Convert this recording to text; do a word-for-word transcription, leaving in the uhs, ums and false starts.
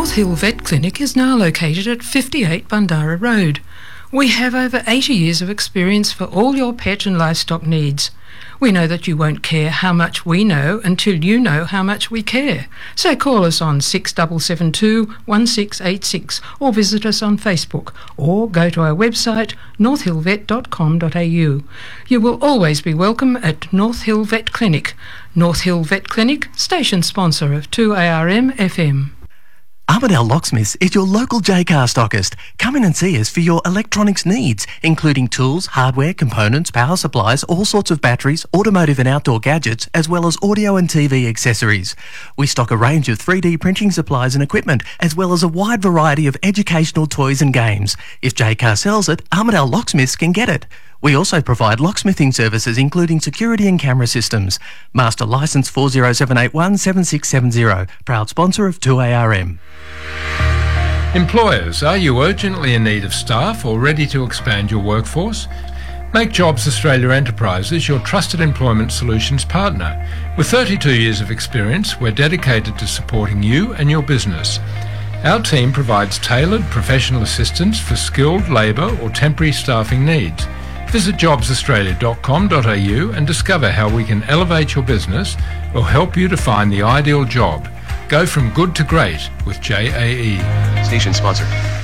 North Hill Vet Clinic is now located at fifty-eight Bundara Road. We have over eighty years of experience for all your pet and livestock needs. We know that you won't care how much we know until you know how much we care. So call us on six seven seven two, one six eight six or visit us on Facebook or go to our website north hill vet dot com dot a u. You will always be welcome at North Hill Vet Clinic. North Hill Vet Clinic, station sponsor of two A R M F M. Armidale Locksmiths is your local Jaycar stockist. Come in and see us for your electronics needs, including tools, hardware, components, power supplies, all sorts of batteries, automotive and outdoor gadgets, as well as audio and T V accessories. We stock a range of three D printing supplies and equipment, as well as a wide variety of educational toys and games. If Jaycar sells it, Armidale Locksmiths can get it. We also provide locksmithing services including security and camera systems. Master licence four zero seven eight one seven six seven zero. Proud sponsor of two A R M. Employers, are you urgently in need of staff or ready to expand your workforce? Make Jobs Australia Enterprises your trusted employment solutions partner. With thirty-two years of experience, we're dedicated to supporting you and your business. Our team provides tailored professional assistance for skilled labour or temporary staffing needs. Visit jobs australia dot com dot a u and discover how we can elevate your business or help you to find the ideal job. Go from good to great with J A E. Station sponsor.